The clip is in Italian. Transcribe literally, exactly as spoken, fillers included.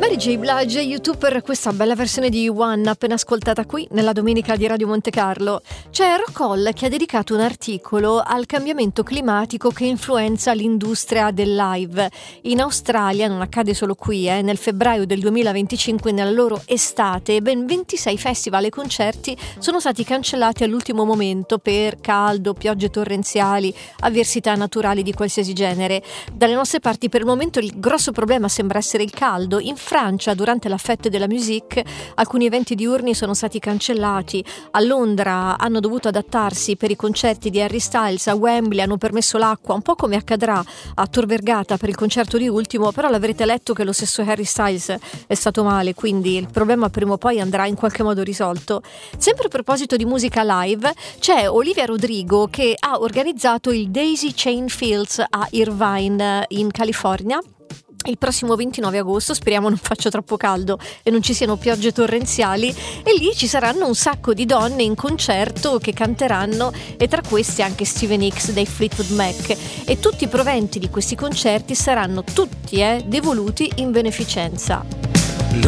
Mary J. Blige e U due per questa bella versione di One appena ascoltata qui nella domenica di Radio Monte Carlo. C'è Rock Hall che ha dedicato un articolo al cambiamento climatico che influenza l'industria del live. In Australia, non accade solo qui, eh, nel febbraio del duemilaventicinque, nella loro estate, ben ventisei festival e concerti sono stati cancellati all'ultimo momento per caldo, piogge torrenziali, avversità naturali di qualsiasi genere. Dalle nostre parti per il momento il grosso problema sembra essere il caldo. In Francia, durante la Fête de la Musique, alcuni eventi diurni sono stati cancellati. A Londra hanno dovuto adattarsi per i concerti di Harry Styles. A Wembley hanno permesso l'acqua, un po' come accadrà a Tor Vergata per il concerto di Ultimo, però l'avrete letto che lo stesso Harry Styles è stato male, quindi il problema prima o poi andrà in qualche modo risolto. Sempre a proposito di musica live, c'è Olivia Rodrigo che ha organizzato il Daisy Chain Fields a Irvine in California il prossimo ventinove agosto. Speriamo non faccia troppo caldo e non ci siano piogge torrenziali, e lì ci saranno un sacco di donne in concerto che canteranno, e tra questi anche Steven Hicks dei Fleetwood Mac, e tutti i proventi di questi concerti saranno tutti eh, devoluti in beneficenza.